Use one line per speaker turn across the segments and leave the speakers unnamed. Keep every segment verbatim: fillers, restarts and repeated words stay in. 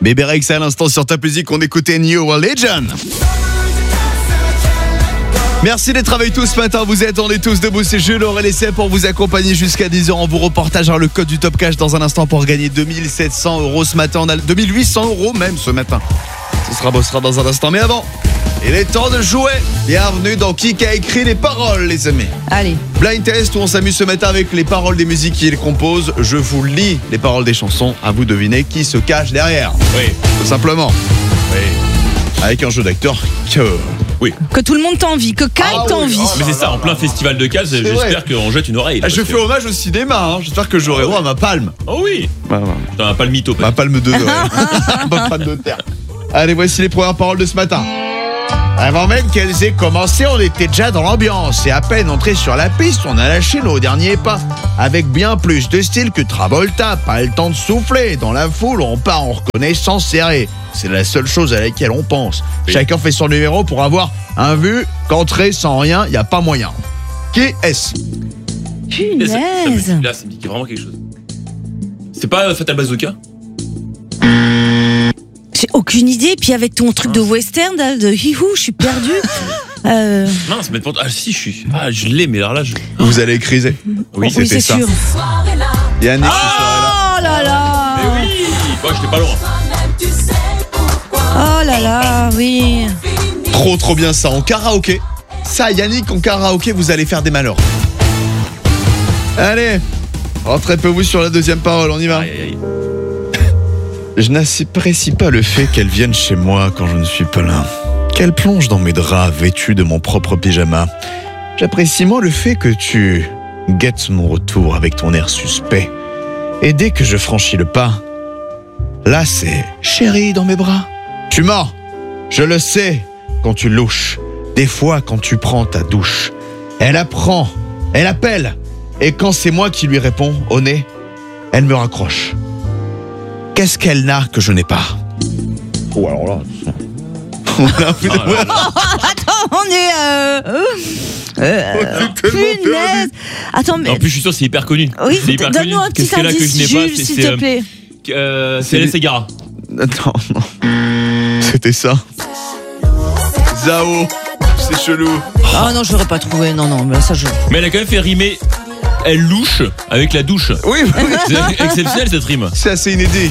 Bébé Rex à l'instant sur Top Music, on écoutait New Religion. Merci d'être avec tous ce matin, vous êtes, on est tous debout, c'est Jules, Aurel et Seb pour vous accompagner jusqu'à dix heures. On vous repartagera le code du Top Cash dans un instant pour gagner deux mille sept cents euros ce matin, on a deux mille huit cents euros même ce matin. Ce sera, ce sera dans un instant, mais avant, il est temps de jouer. Bienvenue dans Qui a écrit les paroles, les amis.
Allez.
Blind Test où on s'amuse ce matin avec les paroles des musiques qui les composent. Je vous lis les paroles des chansons, à vous deviner qui se cache derrière.
Oui.
Tout simplement.
Oui.
Avec un jeu d'acteur que...
Oui.
Que tout le monde t'envie, que Kyle
Ah oui,
t'envie.
oh
Mais c'est ça, en plein festival de Cannes, j'espère qu'on jette une oreille. Là,
Ah, je
parce
fais
que-
hommage au cinéma, hein. J'espère que j'aurai droit à ma palme.
Oh oui.
Ma, ma,
T'as pas le mytho.
ma palme de ma palme de terre. Allez, voici les premières paroles de ce matin. Avant même qu'elles aient commencé, on était déjà dans l'ambiance. Et à peine entré sur la piste, on a lâché nos derniers pas. Avec bien plus de style que Travolta. Pas le temps de souffler. Dans la foule, on part en reconnaissance serrée. C'est la seule chose à laquelle on pense.
Oui.
Chacun fait son numéro pour avoir un vu qu'entrer sans rien, il n'y a pas moyen. Qui est-ce?
Et ça- ça me
Punaise.
dit- Là, ça me dit vraiment quelque chose. C'est pas euh, Fatal Bazooka?
J'ai aucune idée. Puis avec ton truc de western, là, de hihou, je suis perdue. Euh,
Non, c'est pas. Ah si, je suis. Ah, je l'ai, mais alors là, je.
Vous allez criser.
Oui,
oui,
c'était
c'est
ça.
sûr.
Yannick qui serait là.
Oh là là.
Mais oui. Moi, j'étais pas loin.
Oh là là, oui.
Trop trop bien ça en karaoké. Ça, Yannick, en karaoké, vous allez faire des malheurs. Allez, rentrez-vous sur la deuxième parole, on y va.
Aïe, aïe, aïe.
Je n'apprécie pas le fait qu'elle vienne chez moi quand je ne suis pas là. Qu'elle plonge dans mes draps vêtus de mon propre pyjama. J'apprécie moins le fait que tu guettes mon retour avec ton air suspect. Et dès que je franchis le pas, là c'est chérie dans mes bras. Tu mens, je le sais, quand tu louches. Des fois quand tu prends ta douche. Elle apprend, elle appelle. Et quand c'est moi qui lui réponds au nez, elle me raccroche. Qu'est-ce qu'elle n'a que je n'ai pas? Oh, alors là.
Attends, on est. Euh... euh, punaise. Attends, mais.
En plus, je suis sûr, c'est hyper connu.
Oui,
c'est hyper connu.
donne-nous un petit
Qu'est-ce qu'elle a que je
indice,
n'ai pas?
Jules,
C'est-
s'il
c'est,
te
euh,
plaît.
Euh,
C'est
c'est
les-
les Segara.
Attends, non. C'était ça. Zao, c'est chelou.
Ah non, je l'aurais pas trouvé. Non, non, mais ça, je.
Mais elle a quand même fait rimer elle louche avec la douche.
Oui, oui,
C'est exceptionnel cette rime.
c'est assez inédit.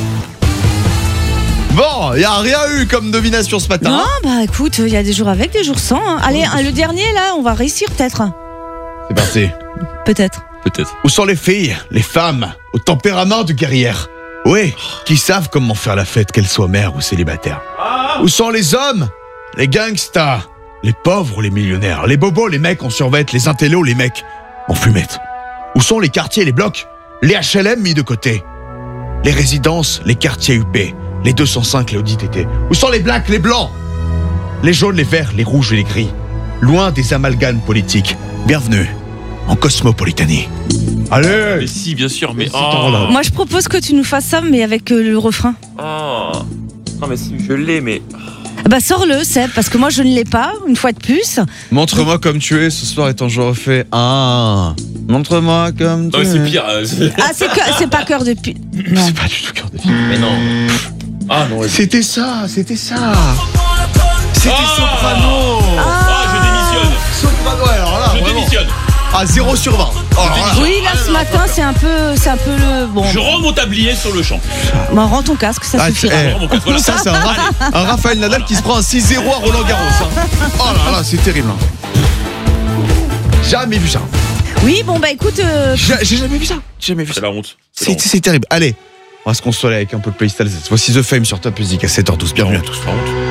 Bon, il n'y a rien eu comme devination ce matin.
Non, bah écoute, il y a des jours avec, des jours sans. hein. Allez, hein, le dernier, là, on va réussir peut-être.
C'est parti.
Peut-être.
Peut-être.
Où sont les filles, les femmes, au tempérament de guerrière? Oui, qui savent comment faire la fête, qu'elles soient mères ou célibataires. Où sont les hommes, les gangsters, les pauvres ou les millionnaires, les bobos, les mecs en survêt, les intellos, les mecs en fumette? Où sont les quartiers, les blocs, les H L M mis de côté? Les résidences, les quartiers U P, les deux cent cinq, les Audi T T? Où sont les blacks, les blancs, les jaunes, les verts, les rouges et les gris? Loin des amalgames politiques. Bienvenue en Cosmopolitanie. Allez!
Mais si, bien sûr, mais.
C'est
Oh,
ton rôle.
Moi, je propose que tu nous fasses ça, mais avec euh, le refrain.
oh. Non, mais si, je l'ai, mais.
Bah, sors-le, Seb, parce que moi, je ne l'ai pas, une fois de plus.
Montre-moi comme tu es ce soir étant je refais un. Montre-moi comme tu
Non, mais c'est
es.
pire. euh, c'est-
Ah, c'est, que- c'est pas cœur de pute. Non.
C'est pas du tout cœur de fille.
Mais non. Ah non,
C'était ça, c'était ça. C'était
Ah
Soprano.
Ah, je démissionne.
Soprano, alors là,
Je
vraiment.
démissionne.
À zéro sur vingt. Oh, alors là.
Oui, là, ce matin, c'est un peu, c'est un peu le. Bon,
Je rends mon tablier sur le champ.
bah, rends ton casque, ça
Ah,
suffira.
eh,
Je rends mon casque. Voilà.
Ça, c'est un, Ra- un Raphaël Nadal qui se prend un six zéro à Roland Garros. hein. Oh là là, c'est terrible. hein. Jamais vu ça.
Oui, bon, bah écoute. euh,
J'ai j'ai jamais vu ça. J'ai jamais vu
C'est
ça.
la honte. C'est la
C'est
honte.
c'est terrible. Allez, on va se consoler avec un peu de Playstation. Voici The Fame sur Top Music à sept heures douze. Bienvenue à tous.
La honte.